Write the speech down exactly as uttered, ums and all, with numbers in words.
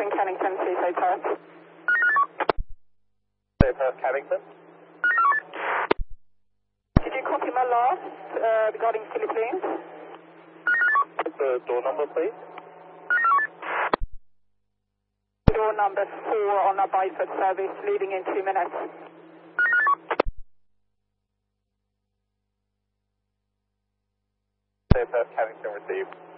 Cannington, Cannington, Seaside Perth. Seaside Perth, Cannington. Did you copy my last uh, regarding Philippines? The door number, please. Door number four on a Biford service, leaving in two minutes. Seaside Perth, Cannington received.